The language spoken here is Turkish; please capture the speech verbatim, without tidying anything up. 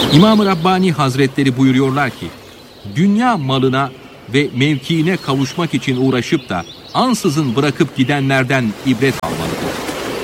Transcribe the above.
İmam-ı Rabbani Hazretleri buyuruyorlar ki, dünya malına ve mevkiine kavuşmak için uğraşıp da ansızın bırakıp gidenlerden ibret almalıdır.